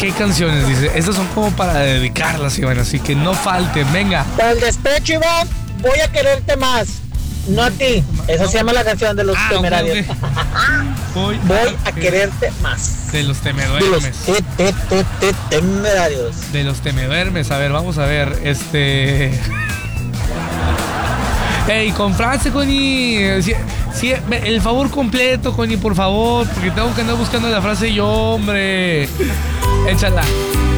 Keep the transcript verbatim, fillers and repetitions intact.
¿Qué canciones? Dice, estas son como para dedicarlas, Iván, así que no falten, venga. Para el despecho, Iván, voy a quererte más. No a ti. Esa se llama la canción de los Ah, temerarios. ok, ok. Voy, Voy a quererte más. De los De los temeduermes. te, te, te, te, temerarios. De los temeduermes. A ver, vamos a ver. Este. Ey, con frase, Connie. Si, si, el favor completo, Connie, por favor. Porque tengo que andar buscando la frase yo, hombre. Échala.